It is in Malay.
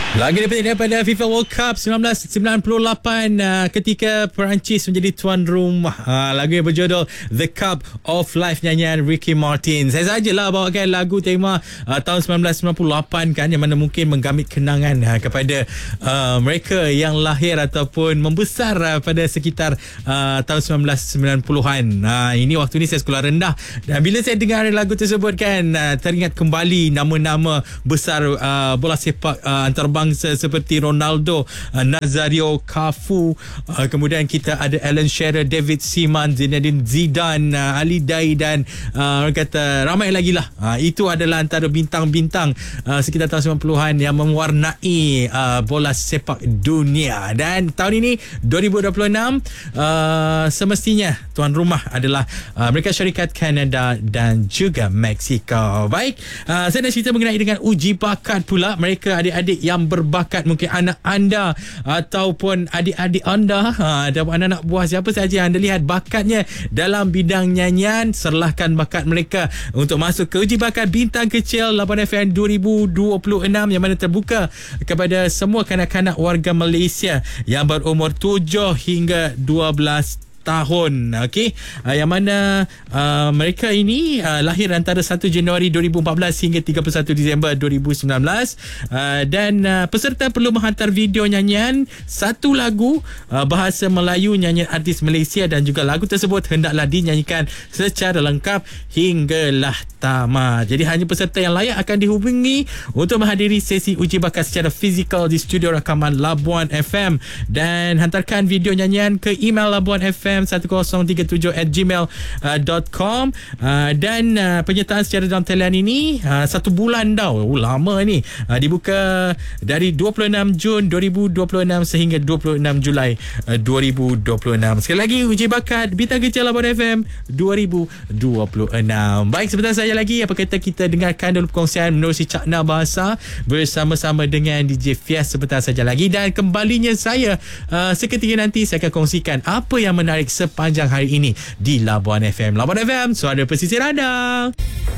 Lagi daripada FIFA World Cup 1998 ketika Perancis menjadi tuan rumah. Lagu yang berjudul The Cup of Life, nyanyian Ricky Martin. Saya sajalah bawakan lagu tema tahun 1998 kan, yang mana mungkin menggamit kenangan kepada mereka yang lahir ataupun membesar pada sekitar tahun 1990-an. Ini waktu ni saya sekolah rendah, dan bila saya dengar lagu tersebut kan, teringat kembali nama-nama besar bola sepak antarabangsa seperti Ronaldo, Nazario, Cafu, kemudian kita ada Alan Shearer, David Seaman, Zinedine Zidane, Ali Daei dan orang kata ramai lagi lah. Itu adalah antara bintang-bintang sekitar tahun 90-an yang mewarnai bola sepak dunia. Dan tahun ini 2026 semestinya tuan rumah adalah Amerika Syarikat, Kanada dan juga Mexico. Baik, saya nak cerita mengenai dengan uji bakat pula. Mereka adik-adik yang berbakat, mungkin anak anda ataupun adik-adik anda ataupun anak-anak buah, siapa sahaja yang anda lihat bakatnya dalam bidang nyanyian, serlahkan bakat mereka untuk masuk ke uji bakat bintang kecil Labuan FM 2026 yang mana terbuka kepada semua kanak-kanak warga Malaysia yang berumur 7 hingga 12 tahun. Okey, yang mana mereka ini lahir antara 1 Januari 2014 hingga 31 Disember 2019, dan peserta perlu menghantar video nyanyian satu lagu bahasa Melayu nyanyian artis Malaysia, dan juga lagu tersebut hendaklah dinyanyikan secara lengkap hinggalah tamat. Jadi hanya peserta yang layak akan dihubungi untuk menghadiri sesi uji bakat secara fizikal di studio rakaman Labuan FM, dan hantarkan video nyanyian ke email labuanfm1037@gmail.com. Dan penyertaan secara dalam talian ini 1 bulan dah. Lama ni. Dibuka dari 26 Jun 2026 sehingga 26 Julai 2026. Sekali lagi, uji bakat bintang kecil Labuan FM 2026. Baik, sebentar saja lagi, apa kata kita dengarkan dulu perkongsian menerusi Cakna Bahasa bersama-sama dengan DJ Fias sebentar saja lagi, dan kembalinya saya seketika nanti saya akan kongsikan apa yang menarik sepanjang hari ini di Labuan FM. Labuan FM, suara pesisir anda.